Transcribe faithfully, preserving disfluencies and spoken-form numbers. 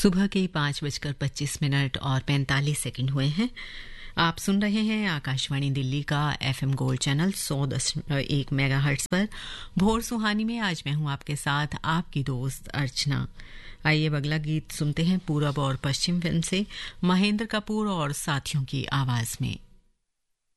सुबह के पाँच बजकर पच्चीस मिनट और पैंतालीस सेकंड हुए हैं। आप सुन रहे हैं आकाशवाणी दिल्ली का एफएम गोल्ड चैनल सौ दशमलव एक मेगाहर्ट्ज पर। भोर सुहानी में आज मैं हूं आपके साथ आपकी दोस्त अर्चना। आइए अब अगला गीत सुनते हैं पूरब और पश्चिम फिल्म से, महेंद्र कपूर और साथियों की आवाज में।